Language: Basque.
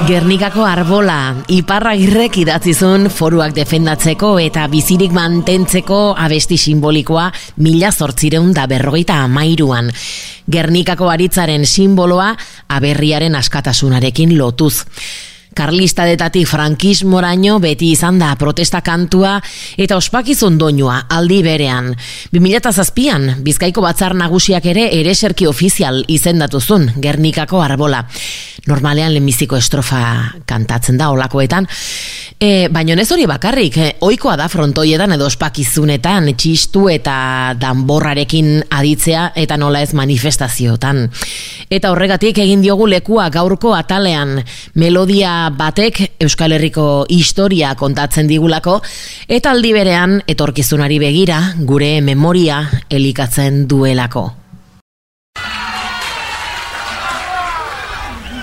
Gernikako arbola, Iparragirrek idatzizun foruak defendatzeko eta bizirik mantentzeko abesti simbolikoa 1853an. Gernikako aritzaren simboloa aberriaren askatasunarekin lotuz. Karlistadetatik frankismoraino beti izan da protesta kantua eta ospakizun doinua aldi berean. 2007an Bizkaiko Batzar Nagusiak ere ereserki ofizial izendatuzun Gernikako arbola. Normalean lehenbiziko estrofa kantatzen da olakoetan, baina ez hori bakarrik, ohikoa da frontoietan edo ospakizunetan txistu eta danborrarekin aditzea eta nola ez manifestazioetan. Eta horregatik egin diogu lekua gaurko atalean, melodia batek Euskal Herriko historia kontatzen digulako eta aldi berean etorkizunari begira gure memoria elikatzen duelako.